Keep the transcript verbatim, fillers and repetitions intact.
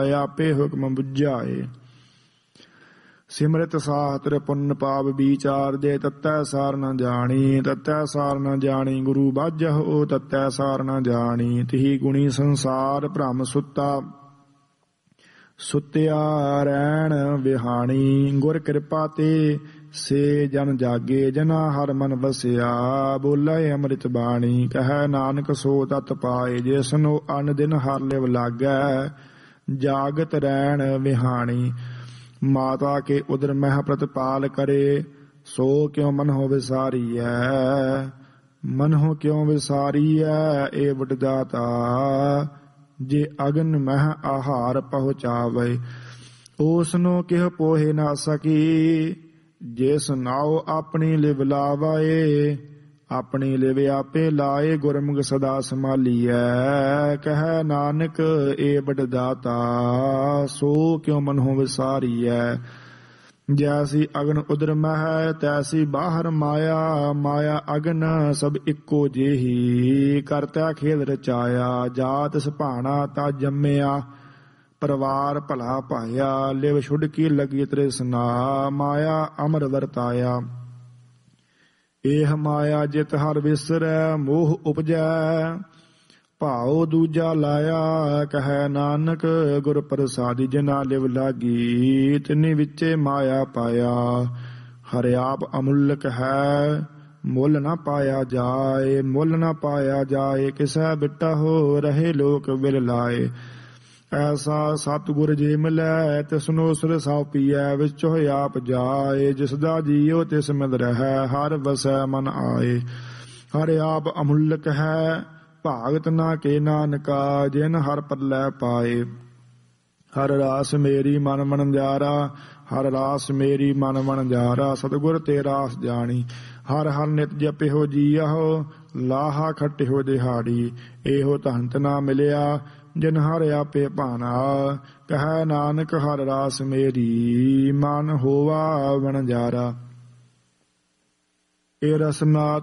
आपे हुक्म बुझाए। सिमरत साहत्र पुन्न पाप विचार दे तत्तै सार न जानी। तत्तै सार न जानी गुरु बाजह ओ तत्तै सार न जानी। तिहि गुणी संसार भ्रम सुता सुत्या रैण विहाणी। गुर कृपा ते से जन जागे जना हर मन वसिया। बोले अमृत बाणी कह नानक सो तत पाए। जिसनो अन दिन हर लिव लागै जागत रैण विहाणी। माता के उदर मह प्रतिपाल करे सो क्यों मन हो विसारी है। मन हो क्यों विसारी है ए वडदाता। जे अगन मह आहार पहुँचावे उसनो किह पोहे ना सकी। जिस नाव अपनी लिव लावाए अपनी लिव आपे लाए। गुरमुख सदा संभालिए कह नानक ए वडदाता। सो क्यों मन हो विसारी है। जैसी अगन उदर मह तैसी बाहर माया। माया अगन सब इक्को जेही करता खेल रचाया। जात सुभाना ता जम्मिया परिवार भला पाया। लिव छुड़की लगी तृष्णा माया अमर वरताया। एह माया जित हर विसरै मोह उपजै। भाव दूजा लाया कह नानक गुर प्रसादी। जिना लिव लागी तिनि विचे माया पाया। हर आप अमुल्यक है मुल न पाया जाए। मुल न पाया जाए किसै बिटा हो रहे लोक विल लाए। ऐसा सतगुर जे मिलै तिसनो सिर सौ पीऐ। विचो आप जाए जिसदा जियो तिस मिल रहै। हर वसै मन आए हर आप अमुल्यक है। भागत ना के नानका जिन हर पल्लै पाए। हर रास मेरी मन वणजारा हर रास मेरी मन वणजारा। सतगुर ते रास जानी हर हर नित जपिहो जीहो। लाहा खटिहो दिहाड़ी एहो तहंत ना मिलिया। जिन हर आपे भाना कह नानक हर रास मेरी। मन होवा वणजारा। ए रसना